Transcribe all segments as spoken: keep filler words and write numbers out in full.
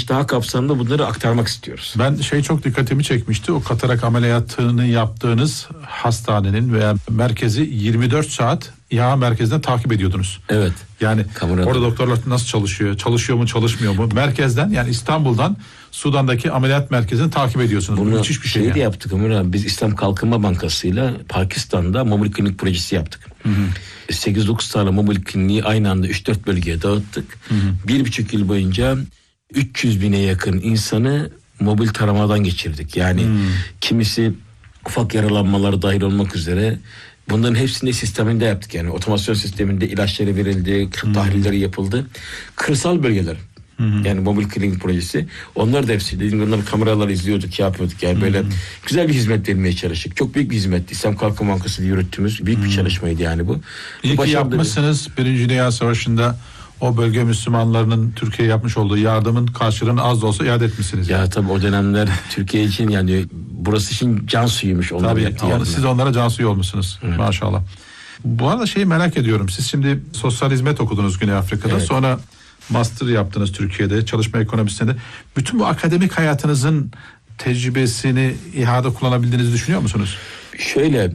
süreç daha kapsamlı, bunları aktarmak istiyoruz. Ben şey çok dikkatimi çekmişti. O katarak ameliyatını yaptığınız hastanenin veya merkezi yirmi dört saat İHA merkezinden takip ediyordunuz. Evet. Yani Kamerada. Orada doktorlar nasıl çalışıyor, çalışıyor mu, çalışmıyor mu? Merkezden, yani İstanbul'dan Sudan'daki ameliyat merkezini takip ediyorsunuz. Bunu Bu müthiş bir şey. şey yani. de yaptık Ömer abi. Biz İslam Kalkınma Bankası'yla Pakistan'da mobil klinik projesi yaptık. Hı hı. sekiz dokuz tane mobil kliniği aynı anda üç dört bölgeye dağıttık. Hı hı. Bir buçuk yıl boyunca üç yüz bine yakın insanı mobil taramadan geçirdik. Yani hı. kimisi ufak yaralanmaları dahil olmak üzere bunların hepsini sisteminde yaptık. Yani otomasyon sisteminde ilaçları verildi, hmm. tahlilleri yapıldı. Kırsal bölgeler. Hmm. Yani mobil klinik projesi. Onlar da hepsi. Dediğim gibi onları kameralar izliyorduk, yapıyorduk. Yani hmm. böyle güzel bir hizmet vermeye çalıştık. Çok büyük bir hizmetti. İslam Kalkınma Bankası yürüttüğümüz büyük hmm. bir çalışmaydı yani bu. İyi ki yapmışsınız. Birinci Dünya Savaşı'nda o bölge Müslümanlarının Türkiye'ye yapmış olduğu yardımın karşılığını az da olsa iade etmişsiniz. Ya yani. Tabii o dönemler Türkiye için yani burası için can suyuymuş. Tabii ama siz onlara can suyu olmuşsunuz. Evet. Maşallah. Bu arada şeyi merak ediyorum. Siz şimdi sosyal hizmet okudunuz Güney Afrika'da. Evet. Sonra master yaptınız Türkiye'de, çalışma ekonomisinde. Bütün bu akademik hayatınızın tecrübesini İHA'da kullanabildiğinizi düşünüyor musunuz? Şöyle,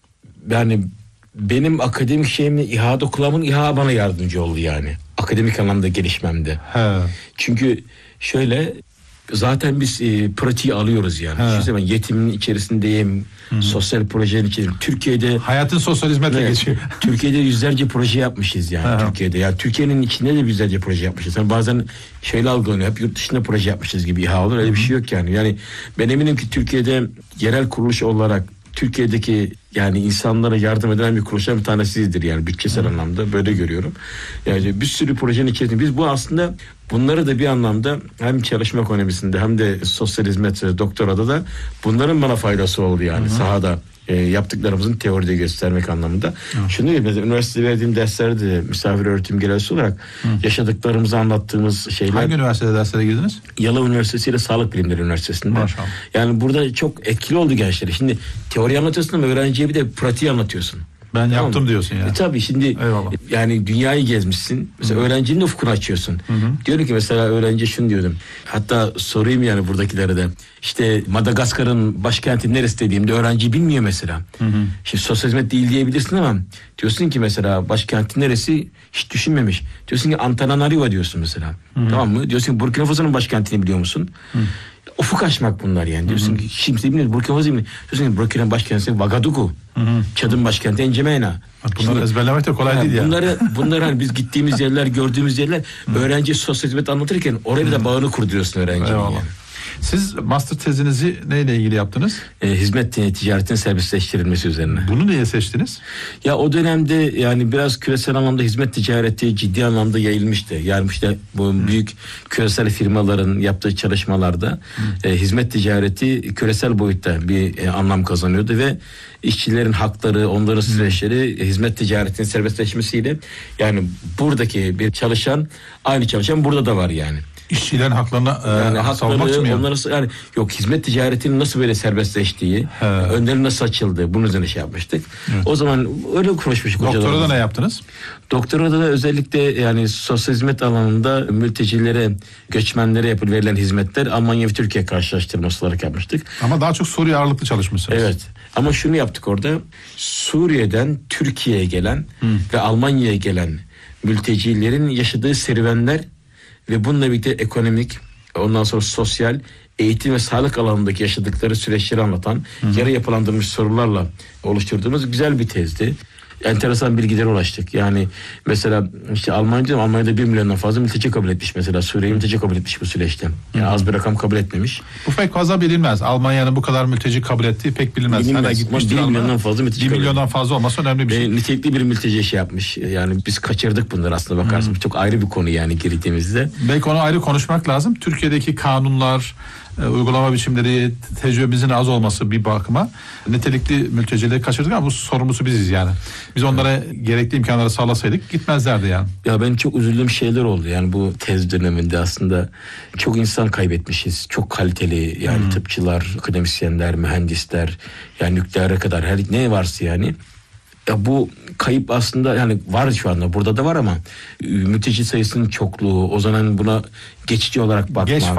yani benim akademik şeyimle İHA'da kullanmam, İHA bana yardımcı oldu yani. Akademik anlamda gelişmemde. He. Çünkü şöyle, zaten biz e, pratiği alıyoruz yani. Düşünsene ben yetimin içerisindeyim, Hı-hı. sosyal projenin içerisinde. Türkiye'de hayatın sosyal hizmetle evet, geçiyor. Türkiye'de yüzlerce proje yapmışız yani. Hı-hı. Türkiye'de. Yani Türkiye'nin içinde de yüzlerce proje yapmışız. Yani bazen şeyle algılanıyor. Hep yurt dışında proje yapmışız gibi İHA olur. Öyle Hı-hı. bir şey yok yani. Yani ben eminim ki Türkiye'de yerel kuruluş olarak Türkiye'deki yani insanlara yardım eden bir kuruluşlar bir tanesiyizdir yani bütçesel hmm. anlamda böyle görüyorum. Yani bir sürü projenin içerisinde biz bu aslında bunları da bir anlamda hem çalışma ekonomisinde hem de sosyal hizmet ve doktorada da bunların bana faydası oldu yani hmm. sahada. E, yaptıklarımızın teoride göstermek anlamında. Hı. Şunu diyeyim, mesela üniversitede verdiğim derslerde misafir öğretim görevlisi olarak Hı. yaşadıklarımızı anlattığımız şeyler. Hangi üniversitede derslere girdiniz? Yalova Üniversitesi ile Sağlık Bilimleri Üniversitesi'nde. Maşallah. Yani burada çok etkili oldu gençlere. Şimdi teori anlatıyorsun ama öğrenciye bir de pratiği anlatıyorsun. Ben tamam yaptım mı? Diyorsun yani. E, tabii şimdi Eyvallah. Yani dünyayı gezmişsin. Mesela Hı. öğrencinin ufkunu açıyorsun. Hı hı. Diyorum ki mesela öğrenci şunu diyordum. Hatta sorayım yani buradakilere de. İşte Madagaskar'ın başkenti neresi dediğimde öğrenci bilmiyor mesela. Hı hı. Şimdi sosyal hizmet değil diyebilirsin ama diyorsun ki mesela başkenti neresi hiç düşünmemiş. Diyorsun ki Antananarivo diyorsun mesela. Hı hı. Tamam mı? Diyorsun ki Burkina Faso'nun başkentini biliyor musun? Hı. Ufuk açmak bunlar yani. Diyorsun ki kimse bilmiyor. Burkina Faso bilmiyor. Diyorsun ki Burkina'nın başkenti Ouagadougou. Çad'ın başkenti N'Djamena. Bunları ezberlemek de kolay değil yani. Bunları, bunları hani biz gittiğimiz yerler, gördüğümüz yerler öğrenci sosyal hizmet anlatırken oraya da bağını kurduruyorsun öğrencinin yani. Siz master tezinizi neyle ilgili yaptınız? E, hizmet ticaretin serbestleştirilmesi üzerine. Bunu niye seçtiniz? Ya o dönemde yani biraz küresel anlamda hizmet ticareti ciddi anlamda yayılmıştı. Yani işte bu hmm. büyük küresel firmaların yaptığı çalışmalarda hmm. e, hizmet ticareti küresel boyutta bir e, anlam kazanıyordu ve işçilerin hakları, onların süreçleri hmm. hizmet ticaretinin serbestleşmesiyle yani buradaki bir çalışan aynı çalışan burada da var yani. İşçilerin haklarına yani e, savunmak için mi? Onları, yani yok hizmet ticaretinin nasıl böyle serbestleştiği, He. önleri nasıl açıldığı bunun üzerine şey yapmıştık. Evet. O zaman öyle konuşmuştuk. Doktorada ne yaptınız? Doktorada da özellikle yani sosyal hizmet alanında mültecilere, göçmenlere yapılan verilen hizmetler Almanya ve Türkiye karşılaştırması olarak yapmıştık. Ama daha çok Suriye ağırlıklı çalışmışsınız. Evet. Ama şunu yaptık orada. Suriye'den Türkiye'ye gelen hmm. ve Almanya'ya gelen mültecilerin yaşadığı serüvenler ve bununla birlikte ekonomik, ondan sonra sosyal, eğitim ve sağlık alanındaki yaşadıkları süreçleri anlatan Hı-hı. yarı yapılandırılmış sorularla oluşturduğumuz güzel bir tezdi. Enteresan bilgilere ulaştık. Yani mesela işte Almanya, Almanya'da bir milyondan fazla mülteci kabul etmiş mesela. Suriye mülteci kabul etmiş bu süreçte. Yani Hı-hı. az bir rakam kabul etmemiş. Bu pek fazla bilinmez. Almanya'nın bu kadar mülteci kabul ettiği pek bilinmez. Bilinmez. bir milyondan fazla mülteci bir milyondan fazla olması önemli bir şey. Ve nitelikli bir mülteci şey yapmış. Yani biz kaçırdık bunları aslında bakarsın. Hı-hı. Çok ayrı bir konu yani girdiğimizde. Belki onu ayrı konuşmak lazım. Türkiye'deki kanunlar, uygulama biçimleri, tecrübemizin az olması bir bakıma nitelikli mültecileri kaçırdık ama bu sorumlusu biziz yani. Biz onlara evet. gerekli imkanları sağlasaydık gitmezlerdi yani. Ya ben çok üzüldüğüm şeyler oldu yani bu tez döneminde aslında çok insan kaybetmişiz. Çok kaliteli yani hmm. tıpçılar, akademisyenler, mühendisler yani nükleere kadar her ne varsa yani. Ya bu kayıp aslında yani var şu anda burada da var ama mülteci sayısının çokluğu o zaman buna geçici olarak bakmak. Geç